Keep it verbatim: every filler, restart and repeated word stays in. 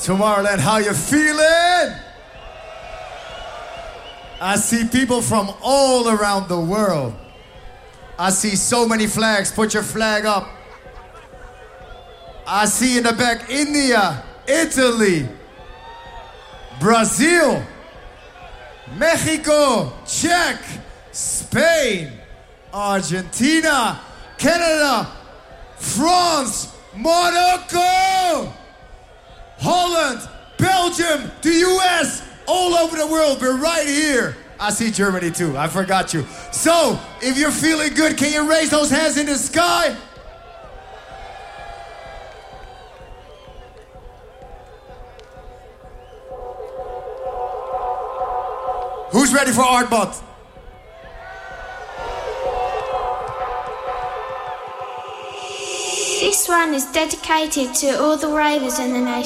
Tomorrowland, how you feeling? I see people from all around the world. I see so many flags. Put your flag up. I see in the back India, Italy, Brazil, Mexico, Czech, Spain, Argentina, Canada, France, Monaco, Holland, Belgium, the U S, all over the world. We're right here. I see Germany too. I forgot you. So, if you're feeling good, can you raise those hands in the sky? Who's ready for Artbot? This one is dedicated to all the ravers in the nation.